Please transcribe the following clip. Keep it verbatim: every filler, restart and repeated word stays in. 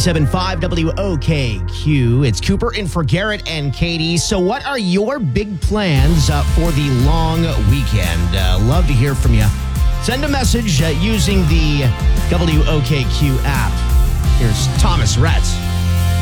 ninety-seven point five W O K Q. It's Cooper in for Garrett and Katie. So what are your big plans uh, for the long weekend? Uh, love to hear from you. Send a message uh, using the W O K Q app. Here's Thomas Rhett.